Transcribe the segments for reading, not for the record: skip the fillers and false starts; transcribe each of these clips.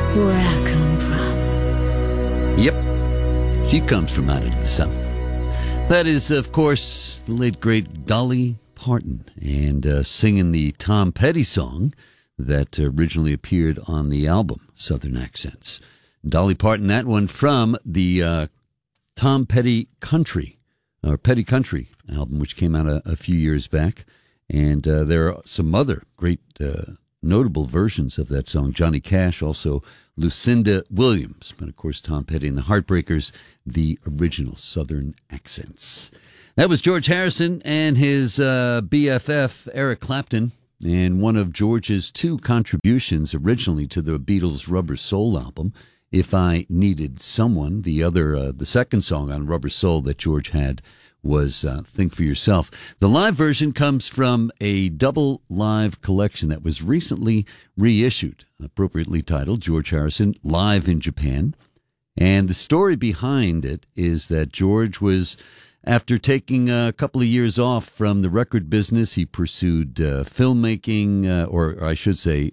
where I come from. Yep, she comes from out of the South. That is, of course, the late, great Dolly Parton, and singing the Tom Petty song that originally appeared on the album, Southern Accents. Dolly Parton, that one from the Tom Petty Country, or Petty Country album, which came out a few years back. And there are some other great notable versions of that song. Johnny Cash, also Lucinda Williams. But, of course, Tom Petty and the Heartbreakers, the original Southern Accents. That was George Harrison and his BFF, Eric Clapton, and one of George's two contributions originally to the Beatles' Rubber Soul album, If I Needed Someone. The other, the second song on Rubber Soul that George had was Think for Yourself. The live version comes from a double live collection that was recently reissued, appropriately titled George Harrison Live in Japan. And the story behind it is that George was, after taking a couple of years off from the record business, he pursued filmmaking, or I should say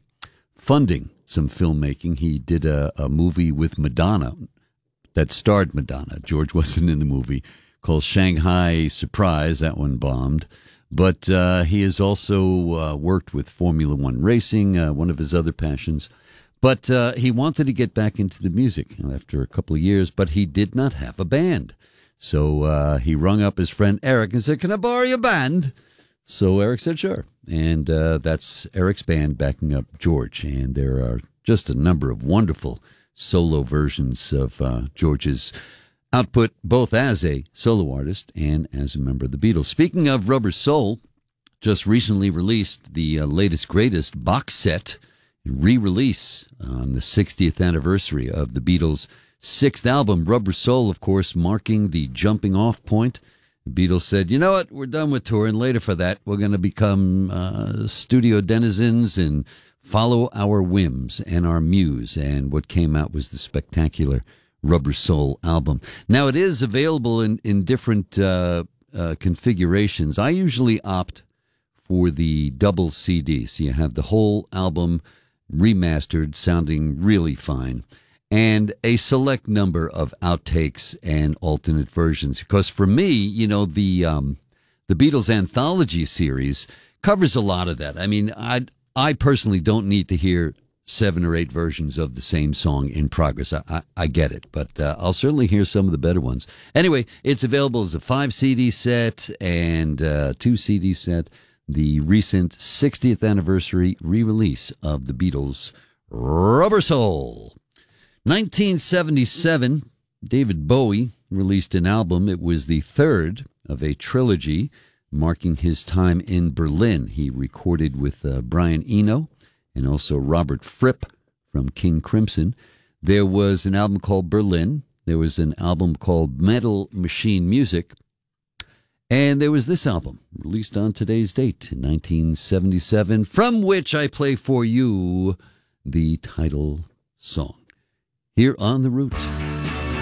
funding some filmmaking. He did a movie with Madonna that starred Madonna. George wasn't in the movie, called Shanghai Surprise. That one bombed. But he has also worked with Formula One racing, one of his other passions. But he wanted to get back into the music after a couple of years, but he did not have a band. So he rung up his friend Eric and said, "Can I borrow your band?" So Eric said, "Sure." And that's Eric's band backing up George. And there are just a number of wonderful solo versions of George's output, both as a solo artist and as a member of the Beatles. Speaking of Rubber Soul, just recently released the latest, greatest box set re-release on the 60th anniversary of the Beatles' sixth album, Rubber Soul, of course, marking the jumping off point. The Beatles said, "You know what, we're done with touring. Later for that, we're going to become studio denizens and follow our whims and our muse." And what came out was the spectacular Rubber Soul album. Now, it is available in different configurations. I usually opt for the double CD, so you have the whole album remastered, sounding really fine, and a select number of outtakes and alternate versions. Because for me, you know, the Beatles Anthology series covers a lot of that. I mean, I personally don't need to hear 7 or 8 versions of the same song in progress. I get it, but I'll certainly hear some of the better ones. Anyway, it's available as a 5 CD set and 2 CD set. The recent 60th anniversary re-release of the Beatles' Rubber Soul. 1977, David Bowie released an album. It was the third of a trilogy marking his time in Berlin. He recorded with Brian Eno and also Robert Fripp from King Crimson. There was an album called Berlin. There was an album called Metal Machine Music. And there was this album, released on today's date, in 1977, from which I play for you the title song, here on The Root.